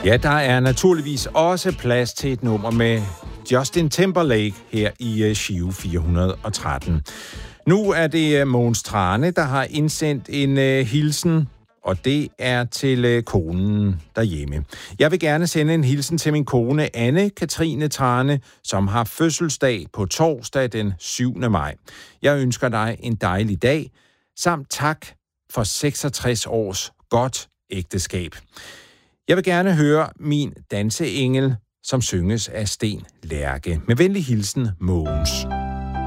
Ja, der er naturligvis også plads til et nummer med Justin Timberlake her i Giro 413. Nu er det Mogens Trane, der har indsendt en hilsen, og det er til konen derhjemme. Jeg vil gerne sende en hilsen til min kone Anne-Katrine Trane, som har fødselsdag på torsdag den 7. maj. Jeg ønsker dig en dejlig dag, samt tak for 66 års godt ægteskab. Jeg vil gerne høre Min Danseengel, som synges af Sten Lærke. Med venlig hilsen, Mogens.